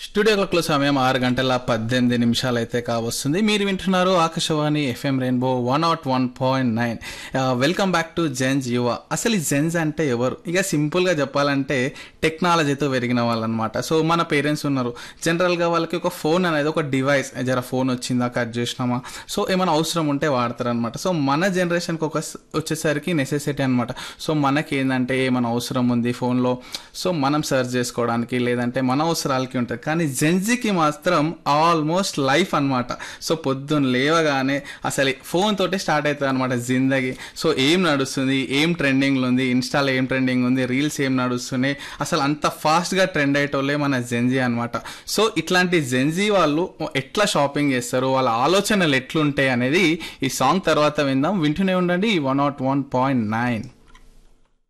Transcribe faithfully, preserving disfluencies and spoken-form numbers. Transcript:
Studio క్లాక్లో సమయం ఆరు గంటల పద్దెనిమిది నిమిషాలు అయితే కావస్తుంది. మీరు వింటున్నారు Akashvani FM rainbow one not one point nine. Welcome back to gems యువ. అసలు ఈ జెన్స్ అంటే ఎవరు? ఇక సింపుల్గా చెప్పాలంటే టెక్నాలజీతో పెరిగిన వాళ్ళు అనమాట. సో మన పేరెంట్స్ ఉన్నారు, జనరల్గా వాళ్ళకి ఒక ఫోన్ అనేది ఒక డివైస్, జర ఫోన్ వచ్చిందా కట్ చేసినామా, సో ఏమైనా అవసరం ఉంటే వాడతారు అనమాట. సో మన జనరేషన్కి ఒక వచ్చేసరికి నెసెసిటీ అనమాట. సో మనకి ఏంటంటే ఏమైనా అవసరం ఉంది ఫోన్లో, సో మనం సెర్చ్ చేసుకోవడానికి లేదంటే మన అవసరాలకి ఉంటుంది. కానీ జెన్జీకి మాత్రం ఆల్మోస్ట్ లైఫ్ అనమాట. సో పొద్దున్న లేవగానే అసలు ఫోన్ తోటి స్టార్ట్ అవుతుంది అనమాట జిందగీ. సో ఏం నడుస్తుంది, ఏం ట్రెండింగ్లో ఉంది, ఇన్స్టాలో ఏం ట్రెండింగ్ ఉంది, రీల్స్ ఏం నడుస్తున్నాయి, అసలు అంత ఫాస్ట్గా ట్రెండ్ అయ్యేటోళ్ళే మన జెన్జీ అనమాట. సో ఇట్లాంటి జెన్జీ వాళ్ళు ఎట్లా షాపింగ్ చేస్తారు, వాళ్ళ ఆలోచనలు ఎట్లుంటాయి అనేది ఈ సాంగ్ తర్వాత విందాం. వింటూనే ఉండండి one not one point nine.